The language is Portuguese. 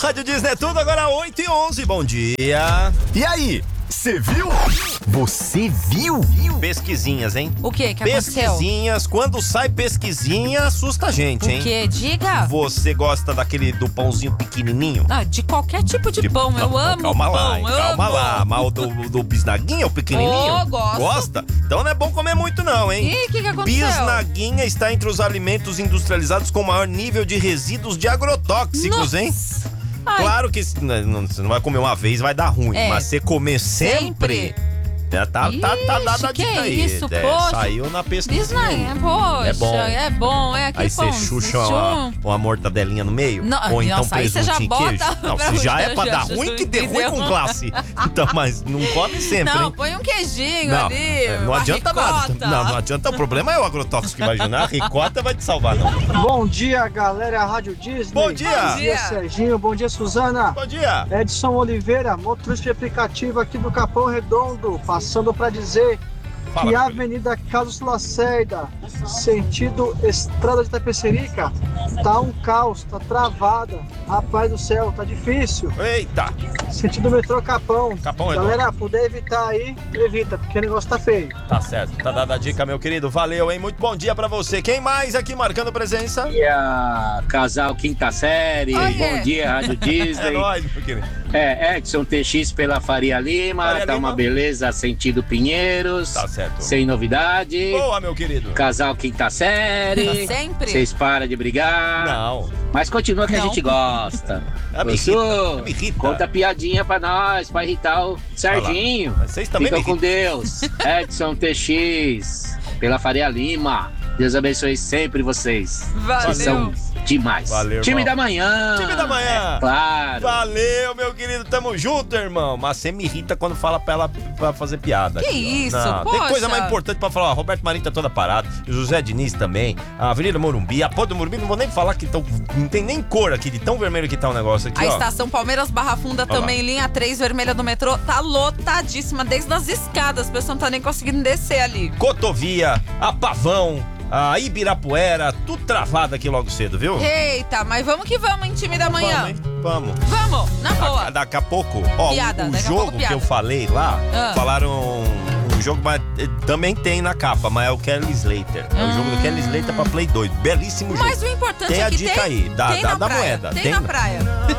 Rádio Disney é tudo, agora 8h11, bom dia. E aí, você viu? Você viu? Pesquisinhas, hein? O que aconteceu? Pesquisinhas, quando sai pesquisinha, assusta a gente, hein? O que? Diga. Você gosta do pãozinho pequenininho? Ah, de qualquer tipo de pão, eu amo Calma lá, pão, hein? Calma lá. Mas o do bisnaguinha, o pequenininho? Oh, gosto. Gosta? Então não é bom comer muito não, hein? Ih, o que aconteceu? Bisnaguinha está entre os alimentos industrializados com maior nível de resíduos de agrotóxicos, Nossa. hein? Ai. Claro que você não vai comer uma vez, vai dar ruim. É. Mas você comer sempre... Tá dada a que dica aí. isso, poxa. Saiu na pesquisa. Bisnaguinha, poxa, é bom, é aquele Aí você pão. chucha uma mortadelinha no meio? Não, ou então nossa, aí você já presuntinho e queijo? bota Não, se já é pra dar já ruim, que dê ruim com entendeu? classe. Então, mas não come sempre, Não, hein? põe um queijinho Não, ali, não uma adianta nada. ricota. Não adianta. O problema é o agrotóxico que vai ajudar. A ricota vai te salvar, não. Bom dia, galera, Rádio Disney. Bom dia. Bom dia, Serginho. Bom dia, Suzana. Bom dia. Edson Oliveira, motorista de aplicativo aqui do Capão Redondo, passando para dizer Fala, que a meu filho. Avenida Carlos Lacerda, sentido Estrada de Itapecerica, tá um caos, tá travada. Rapaz do céu, tá difícil. Eita. Sentido metrô Capão. Capão Redondo. Galera, puder evitar aí, evita, porque o negócio tá feio. Tá certo. Tá dada a dica, meu querido. Valeu, hein? Muito bom dia pra você. Quem mais aqui marcando presença? Bom dia, casal quinta série. Oiê. Bom dia, Rádio Disney. É nóis, meu querido. Edson TX pela Faria Lima. Faria Tá Lima. uma beleza, sentido Pinheiros. Tá certo. Sem novidade. Boa, meu querido. Casal quinta série. Sempre. Vocês param de brigar. Não. Mas continua que a Não. gente gosta. Me Gostou? me irrita. Conta piadinha pra nós, pra irritar o Serginho. Mas vocês também Fica me com irritam. Deus. Edson TX pela Faria Lima. Deus abençoe sempre vocês. Valeu. Vocês são demais. Valeu, Time irmão. da manhã. Time da manhã. É claro. Valeu, meu querido. Tamo junto, irmão. Mas você me irrita quando fala pra ela pra fazer piada. Que aqui, ó. isso, Não, poxa. tem coisa mais importante pra falar. Ó, Roberto Marinho tá toda parada. José Diniz também. A Avenida Morumbi. A Ponte do Morumbi. Não vou nem falar que não tem nem cor aqui, de tão vermelho que tá o negócio aqui, A ó. estação Palmeiras Barra Funda Olha também, linha 3 vermelha do metrô, tá lotadíssima, desde as escadas, a pessoa não tá nem conseguindo descer ali. Cotovia, a Pavão, a Ibirapuera, tudo travado aqui logo cedo, viu? Eita, mas vamos que vamos, hein, time da manhã. Vamos, hein? Vamos. Vamos, na boa. Daqui a pouco, ó, Piada, o daqui a jogo pouco que piada. eu falei lá, Ah. falaram um jogo, mas também tem na capa, mas é o Kelly Slater. É o jogo do Kelly Slater pra Play 2. Belíssimo jogo. Mas o importante Tem é a que dica tem, aí, tem na da praia, moeda. Tem na praia.